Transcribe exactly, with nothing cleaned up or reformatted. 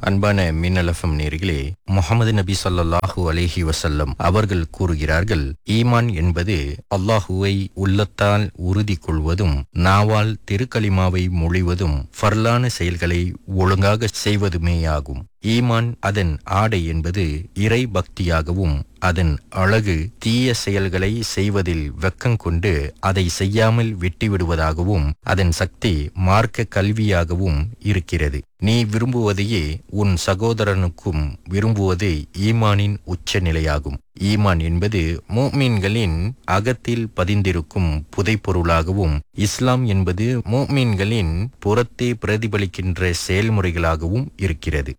அன்பான மின்னலஃபம் நேர்களே, முஹம்மது நபி ஸல்லல்லாஹு அலைஹி வஸல்லம் அவர்கள் கூறுகிறார்கள், ஈமான் என்பது அல்லாஹுவை உள்ளத்தால் உறுதி கொள்வதும், நாவால் திருக்கலிமாவை மொழிவதும், ஃபர்லான செயல்களை ஒழுங்காக செய்வதுமேயாகும். ஈமான் அதன் ஆடை என்பது இறை பக்தியாகவும், அதன் அழகு தீய செயல்களை செய்வதில் வெக்கங்கொண்டு அதை செய்யாமல் விட்டுவிடுவதாகவும், அதன் சக்தி மார்க்க கல்வியாகவும் இருக்கிறது. நீ விரும்புவதையே உன் சகோதரனுக்கும் விரும்புவது ஈமானின் உச்ச நிலையாகும். ஈமான் என்பது முஃமின்களின் அகத்தில் பதிந்திருக்கும் புதைப்பொருளாகவும், இஸ்லாம் என்பது முஃமின்களின் புறத்தே பிரதிபலிக்கின்ற செயல்முறைகளாகவும் இருக்கிறது.